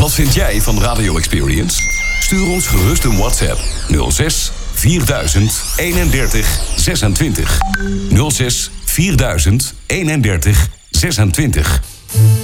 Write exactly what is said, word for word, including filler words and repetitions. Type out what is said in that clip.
Wat vind jij van Radio Experience? Stuur ons gerust een WhatsApp nul zes vierduizend eenendertig zesentwintig. nul zes vierduizend eenendertig zesentwintig.